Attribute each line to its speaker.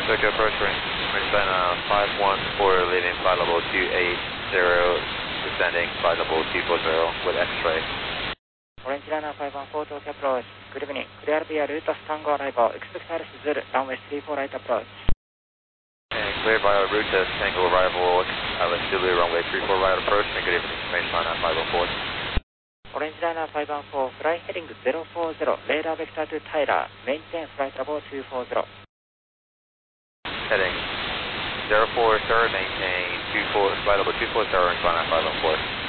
Speaker 1: Tokyo approach China 514 leaving flight level 280, descending flight level 240 with X-ray.
Speaker 2: Orange Liner 514 Tokyo approach. Good evening. Clear via Rutas Tango arrival. Expect Alice Zulu, runway 34 right approach.
Speaker 1: And clear via Rutas Tango arrival, Alice Zulu, runway 34 right approach. And good evening, Orange Liner 514.
Speaker 2: Orange Liner 514, fly heading 040, radar vector to Tyler, maintain flight level 240.
Speaker 1: Heading 040, maintain 24, flight level 240, Orange Liner 514.